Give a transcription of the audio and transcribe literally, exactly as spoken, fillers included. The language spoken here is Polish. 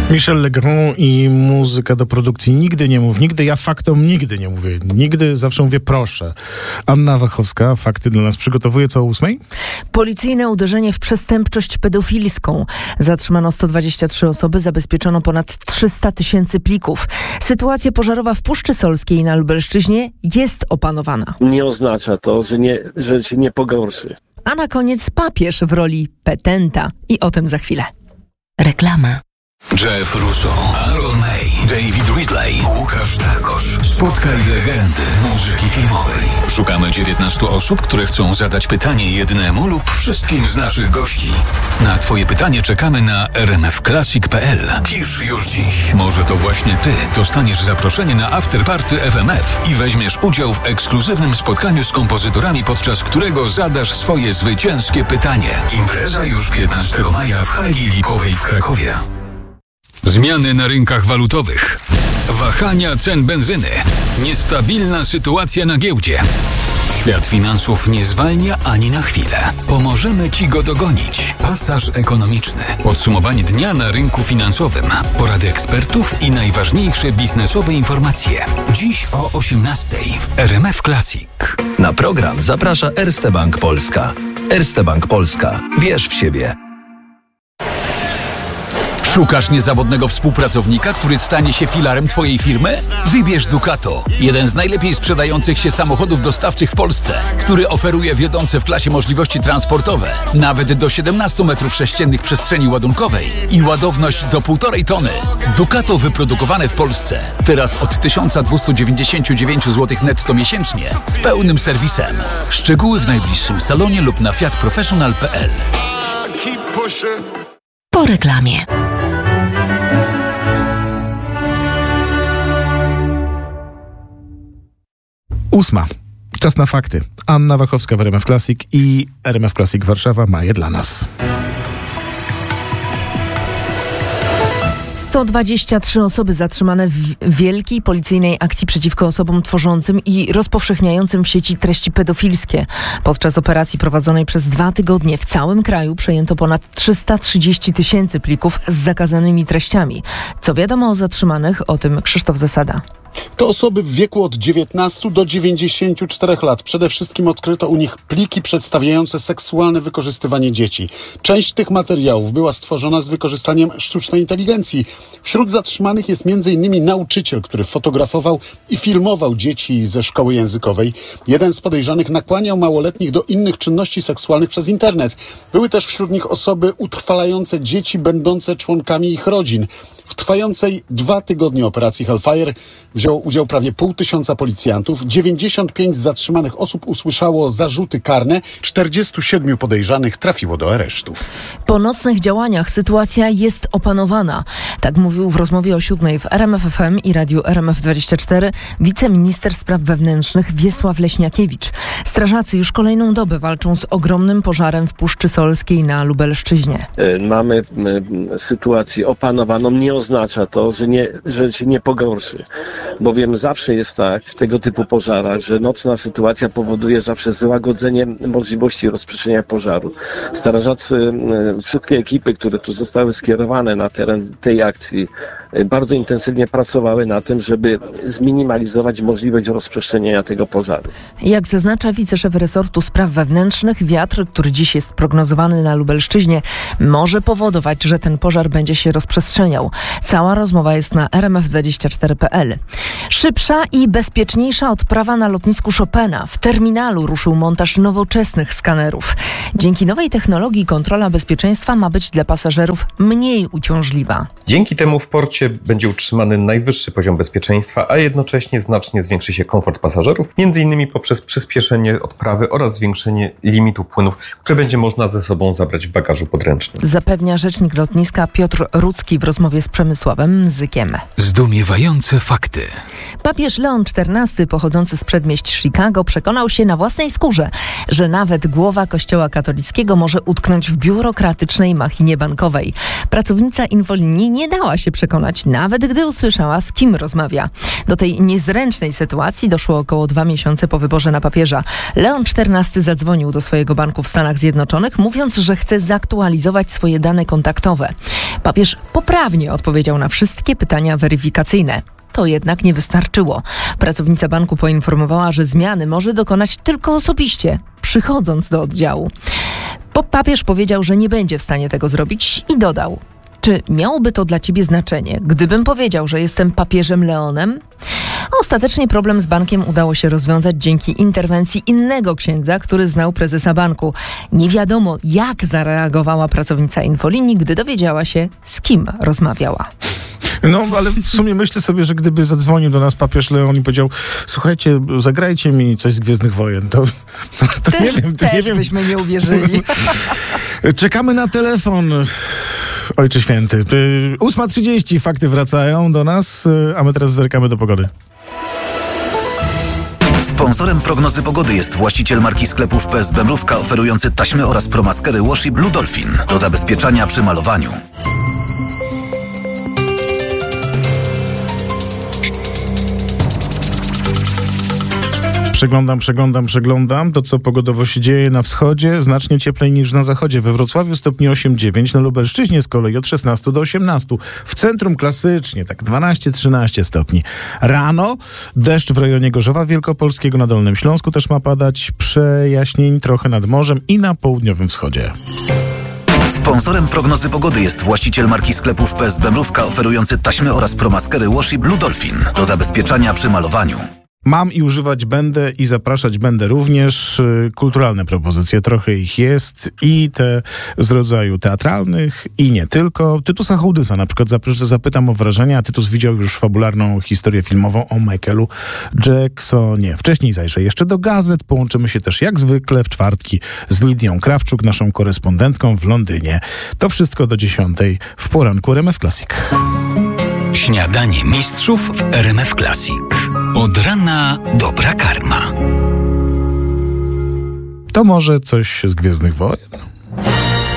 Michel Legrand i muzyka do produkcji Nigdy nie mów, nigdy. Ja faktom nigdy nie mówię. Nigdy, zawsze mówię proszę. Anna Wachowska fakty dla nas przygotowuje co o ósmej? Policyjne uderzenie w przestępczość pedofilską. Zatrzymano sto dwadzieścia trzy osoby, zabezpieczono ponad trzysta tysięcy plików. Sytuacja pożarowa w Puszczy Solskiej na Lubelszczyźnie jest opanowana. Nie oznacza to, że, nie, że się nie pogorszy. A na koniec papież w roli petenta. I o tym za chwilę. Reklama. Jeff Russo, Aaron May, David Ridley, Łukasz Targosz. Spotkaj legendy muzyki filmowej. Szukamy dziewiętnastu osób, które chcą zadać pytanie jednemu lub wszystkim z naszych gości. Na twoje pytanie czekamy na r m f classic kropka p l. Pisz już dziś. Może to właśnie ty dostaniesz zaproszenie na afterparty F M F i weźmiesz udział w ekskluzywnym spotkaniu z kompozytorami, podczas którego zadasz swoje zwycięskie pytanie. Impreza już piętnastego maja w hali Lipowej w Krakowie. Zmiany na rynkach walutowych, wahania cen benzyny, niestabilna sytuacja na giełdzie. Świat finansów nie zwalnia ani na chwilę. Pomożemy Ci go dogonić. Pasaż ekonomiczny. Podsumowanie dnia na rynku finansowym. Porady ekspertów i najważniejsze biznesowe informacje. Dziś o osiemnastej w R M F Classic. Na program zaprasza Erste Bank Polska. Erste Bank Polska. Wierz w siebie. Szukasz niezawodnego współpracownika, który stanie się filarem Twojej firmy? Wybierz Ducato, jeden z najlepiej sprzedających się samochodów dostawczych w Polsce, który oferuje wiodące w klasie możliwości transportowe, nawet do siedemnaście metrów sześciennych przestrzeni ładunkowej i ładowność do półtorej tony. Ducato wyprodukowane w Polsce, teraz od tysiąc dwieście dziewięćdziesiąt dziewięć złotych netto miesięcznie, z pełnym serwisem. Szczegóły w najbliższym salonie lub na fiat professional kropka p l. Po reklamie. Ósma. Czas na fakty. Anna Wachowska w R M F Classic i R M F Classic Warszawa ma je dla nas. sto dwadzieścia trzy osoby zatrzymane w wielkiej policyjnej akcji przeciwko osobom tworzącym i rozpowszechniającym w sieci treści pedofilskie. Podczas operacji prowadzonej przez dwa tygodnie w całym kraju przejęto ponad trzysta trzydzieści tysięcy plików z zakazanymi treściami. Co wiadomo o zatrzymanych? O tym Krzysztof Zasada. To osoby w wieku od dziewiętnastu do dziewięćdziesięciu czterech lat. Przede wszystkim odkryto u nich pliki przedstawiające seksualne wykorzystywanie dzieci. Część tych materiałów była stworzona z wykorzystaniem sztucznej inteligencji. Wśród zatrzymanych jest między innymi nauczyciel, który fotografował i filmował dzieci ze szkoły językowej. Jeden z podejrzanych nakłaniał małoletnich do innych czynności seksualnych przez internet. Były też wśród nich osoby utrwalające dzieci będące członkami ich rodzin. W trwającej dwa tygodnie operacji Hellfire wzięło udział prawie pół tysiąca policjantów. dziewięćdziesiąt pięć z zatrzymanych osób usłyszało zarzuty karne. czterdziestu siedmiu podejrzanych trafiło do aresztów. Po nocnych działaniach sytuacja jest opanowana. Tak mówił w rozmowie o siódmej w R M F F M i radiu R M F dwadzieścia cztery wiceminister spraw wewnętrznych Wiesław Leśniakiewicz. Strażacy już kolejną dobę walczą z ogromnym pożarem w Puszczy Solskiej na Lubelszczyźnie. Mamy sytuację opanowaną. Nie oznacza to, że, nie, że się nie pogorszy. Bowiem zawsze jest tak w tego typu pożarach, że nocna sytuacja powoduje zawsze złagodzenie możliwości rozprzestrzeniania pożaru. Strażacy, wszystkie ekipy, które tu zostały skierowane na teren tej akcji, bardzo intensywnie pracowały na tym, żeby zminimalizować możliwość rozprzestrzeniania tego pożaru. Jak zaznacza wiceszef resortu spraw wewnętrznych, wiatr, który dziś jest prognozowany na Lubelszczyźnie, może powodować, że ten pożar będzie się rozprzestrzeniał. Cała rozmowa jest na r m f dwadzieścia cztery kropka p l. Szybsza i bezpieczniejsza odprawa na lotnisku Chopina. W terminalu ruszył montaż nowoczesnych skanerów. Dzięki nowej technologii kontrola bezpieczeństwa ma być dla pasażerów mniej uciążliwa. Dzięki temu w porcie będzie utrzymany najwyższy poziom bezpieczeństwa, a jednocześnie znacznie zwiększy się komfort pasażerów, między innymi poprzez przyspieszenie odprawy oraz zwiększenie limitu płynów, które będzie można ze sobą zabrać w bagażu podręcznym. Zapewnia rzecznik lotniska Piotr Rudzki w rozmowie z Przemysławem Zykiem. Zdumiewające fakty. Papież Leon czternasty, pochodzący z przedmieść Chicago, przekonał się na własnej skórze, że nawet głowa kościoła katolickiego może utknąć w biurokratycznej machinie bankowej. Pracownica infolinii nie dała się przekonać, nawet gdy usłyszała, z kim rozmawia. Do tej niezręcznej sytuacji doszło około dwa miesiące po wyborze na papieża. Leon czternasty zadzwonił do swojego banku w Stanach Zjednoczonych, mówiąc, że chce zaktualizować swoje dane kontaktowe. Papież poprawnie odpowiedział na wszystkie pytania weryfikacyjne. To jednak nie wystarczyło. Pracownica banku poinformowała, że zmiany może dokonać tylko osobiście, przychodząc do oddziału. Papież powiedział, że nie będzie w stanie tego zrobić i dodał: czy miałoby to dla ciebie znaczenie, gdybym powiedział, że jestem papieżem Leonem? Ostatecznie problem z bankiem udało się rozwiązać dzięki interwencji innego księdza, który znał prezesa banku. Nie wiadomo, jak zareagowała pracownica infolinii, gdy dowiedziała się, z kim rozmawiała. No, ale w sumie myślę sobie, że gdyby zadzwonił do nas papież Leon i powiedział: słuchajcie, zagrajcie mi coś z Gwiezdnych Wojen, to, to też, nie wiem. To też nie wiem. byśmy nie uwierzyli. Czekamy na telefon. Ojcze Święty. ósma trzydzieści, fakty wracają do nas, a my teraz zerkamy do pogody. Sponsorem prognozy pogody jest właściciel marki sklepów P S B Mrówka, oferujący taśmy oraz promaskery Wash i Blue Dolphin do zabezpieczania przy malowaniu. Przeglądam, przeglądam, przeglądam to, co pogodowo się dzieje na wschodzie. Znacznie cieplej niż na zachodzie. We Wrocławiu stopni osiem dziewięć, na Lubelszczyźnie z kolei od szesnaście do osiemnastu. W centrum klasycznie tak dwanaście trzynaście stopni. Rano deszcz w rejonie Gorzowa Wielkopolskiego, na Dolnym Śląsku też ma padać. Przejaśnień trochę nad morzem i na południowym wschodzie. Sponsorem prognozy pogody jest właściciel marki sklepów P S B Mrówka, oferujący taśmy oraz promaskery Wash i Blue Dolphin do zabezpieczania przy malowaniu. Mam i używać będę i zapraszać będę również. Kulturalne propozycje, trochę ich jest i te z rodzaju teatralnych i nie tylko. Tytusa Hołdysa na przykład zapytam o wrażenia, a Tytus widział już fabularną historię filmową o Michaelu Jacksonie. Wcześniej zajrzę jeszcze do gazet. Połączymy się też jak zwykle w czwartki z Lidią Krawczuk, naszą korespondentką w Londynie. To wszystko do dziesiątej w poranku R M F Classic. Śniadanie mistrzów w R M F Classic. Od rana dobra karma. To może coś z Gwiezdnych Wojen?